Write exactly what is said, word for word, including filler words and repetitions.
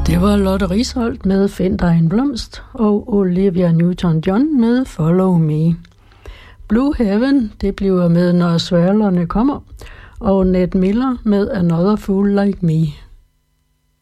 Det var Lotte Risholt med Find dig en blomst og Olivia Newton-John med Follow Me. Blue Heaven, det bliver med Når sværlerne kommer, og Ned Miller med Another Fool Like Me.